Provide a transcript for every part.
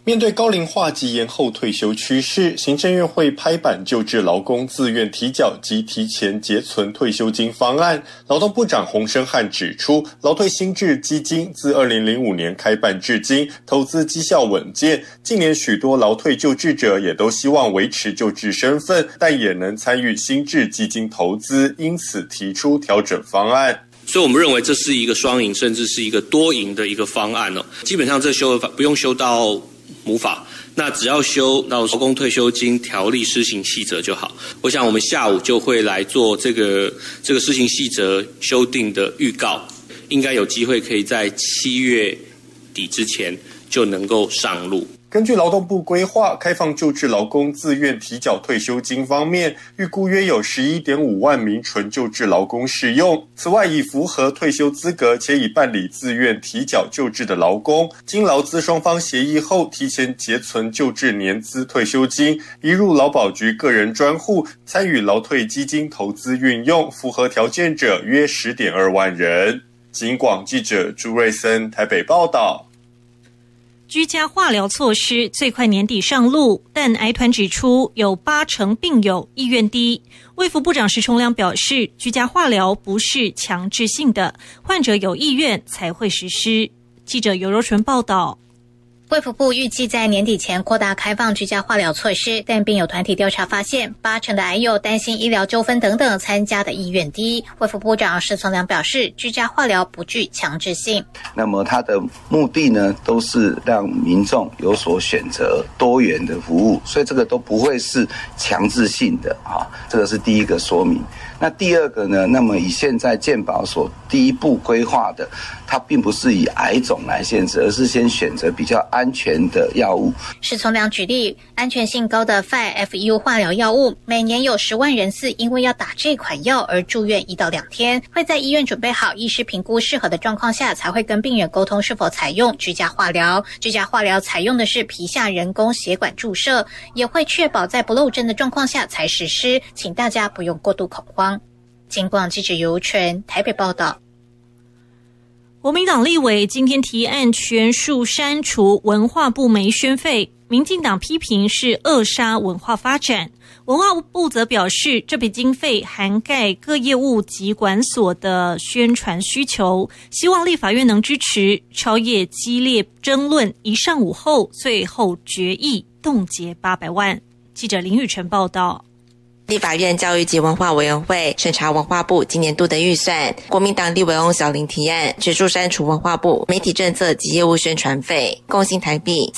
面对高龄化及延后退休趋势，行政院会拍板旧制劳工自愿提缴及提前结存退休金方案。劳动部长洪申翰指出，劳退新制基金自2005年开办至今，投资绩效稳健。近年许多劳退旧制者也都希望维持旧制身份，但也能参与新制基金投资，因此提出调整方案。 所以我们认为这是一个双赢，甚至是一个多赢的一个方案哦。基本上这修法不用修到母法，那只要修到劳工退休金条例施行细则就好。我想我们下午就会来做这个施行细则修订的预告，应该有机会可以在7月底之前就能够上路。 根据劳动部规划，开放旧制劳工自愿提缴退休金方面，预估约有11.5万名纯旧制劳工适用。此外，已符合退休资格且已办理自愿提缴旧制的劳工，经劳资双方协议后提前结存旧制年资退休金，移入劳保局个人专户，参与劳退基金投资运用，符合条件者约10.2万人。警广记者朱瑞森台北报道。 居家化疗措施最快年底上路，但癌团指出有80%病友意愿低。卫福部长石崇良表示，居家化疗不是强制性的，患者有意愿才会实施。记者尤柔纯报道。 卫福部预计在年底前扩大开放居家化疗措施，但病友团体调查发现，80%的癌友担心医疗纠纷等等，参加的意愿低。卫福部长石崇良表示，居家化疗不具强制性。 那么它的目的呢，都是让民众有所选择，多元的服务，所以这个都不会是强制性的啊，这个是第一个说明。那第二个呢，那么以现在健保所第一步规划的，它并不是以癌种来限制，而是先选择比较安全的药物。 石崇良举例，安全性高的 5FU 化疗药物，每年有10万人次因为要打这款药而住院1到2天，会在医院准备好医师评估适合的状况下，才会跟病人沟通是否采用居家化疗。居家化疗采用的是皮下人工血管注射，也会确保在不漏针的状况下才实施，请大家不用过度恐慌。警广记者尤纯台北报道。 国民党立委今天提案全数删除文化部没宣费，民进党批评是扼杀文化发展。文化部则表示，这笔经费涵盖各业务及管所的宣传需求，希望立法院能支持，超越激烈争论，一上午后最后决议冻结800万。记者林宇晨报道。 立法院教育及文化委员会审查文化部今年度的预算，国民党立委翁小玲提案全数删除文化部媒体政策及业务宣传费，共新台币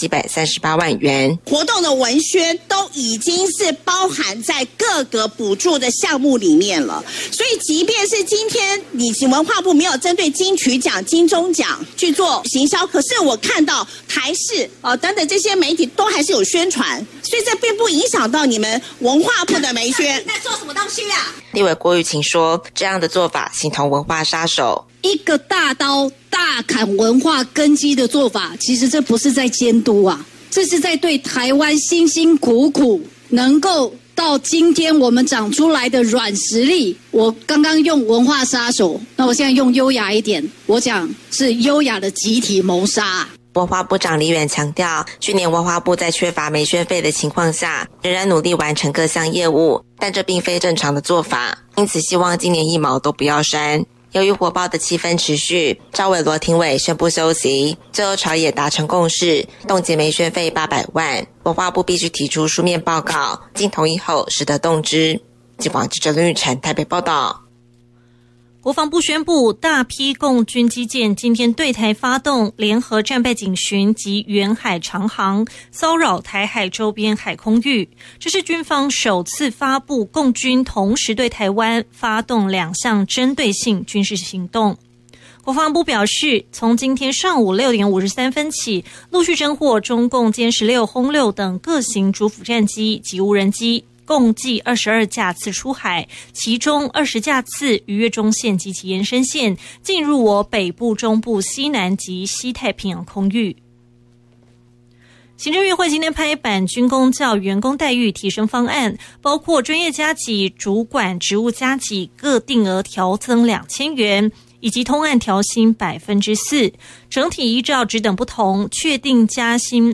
4738万元。 活动的文宣都已经是包含在各个补助的项目里面了，所以即便是今天你文化部没有针对金曲奖、金钟奖去做行销，可是我看到台视等等这些媒体都还是有宣传，所以这并不影响到你们文化部的媒宣。在做什么东西啊？ 立委郭玉琴说，这样的做法形同文化杀手， 一个大刀大砍文化根基的做法，其实这不是在监督啊，这是在对台湾辛辛苦苦能够到今天我们长出来的软实力。我刚刚用文化杀手，那我现在用优雅一点，我讲是优雅的集体谋杀。 文化部长李远强调，去年文化部在缺乏没宣费的情况下，仍然努力完成各项业务，但这并非正常的做法，因此希望今年1毛都不要删。由于火爆的气氛持续，赵伟罗庭委宣布休息，最后朝野达成共识，冻结没宣费800万，文化部必须提出书面报告，经同意后使得动之。警广记者林宇晨台北报道。 国防部宣布，大批共军机舰今天对台发动联合战备警巡及远海长航，骚扰台海周边海空域。这是军方首次发布共军同时对台湾发动2项针对性军事行动。国防部表示，从今天上午6点53分起，陆续侦获中共歼16、轰6等各型主辅战机及无人机，共计22架次出海，其中20架次逾越中线及其延伸线，进入我北部、中部、西南及西太平洋空域。行政院会今天拍板军公教员工待遇提升方案，包括专业加给、主管职务加给各定额调增2000元，以及通案调薪4%，整体依照职等不同确定加薪